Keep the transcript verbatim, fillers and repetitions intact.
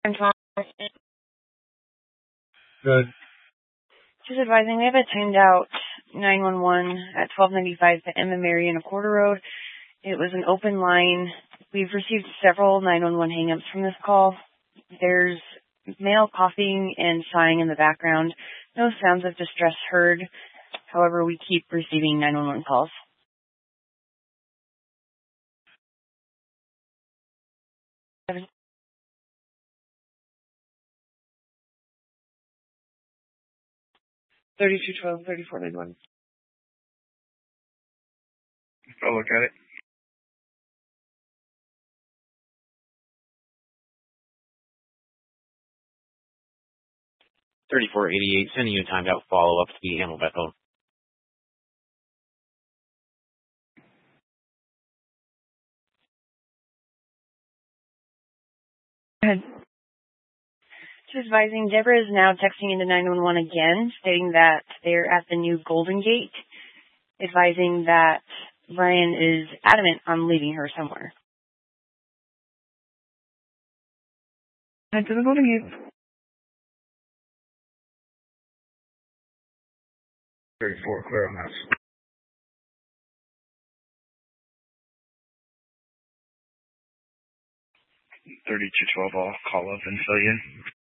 I'm Tom. Good. Just advising, we have a timed out nine one one at twelve ninety-five to Emma Marion Quarter Road. It was an open line. We've received several nine one one hangups from this call. There's male coughing and sighing in the background. No sounds of distress heard. However, we keep receiving nine one one calls. thirty-two twelve, thirty-four ninety-one. I'll look at it. thirty-four eighty-eight, sending you a timed out follow-up to be handled by phone. Go ahead. Just advising, Deborah is now texting into nine one one again, stating that they're at the new Golden Gate, advising that Ryan is adamant on leaving her somewhere. Head to the Golden Gate. thirty-four, clear on that. thirty-two twelve, I'll call up and fill you in.